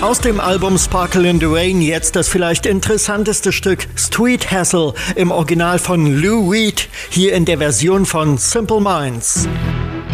Aus dem Album Sparkle in the Rain jetzt das vielleicht interessanteste Stück Street Hassle im Original von Lou Reed, hier in der Version von Simple Minds.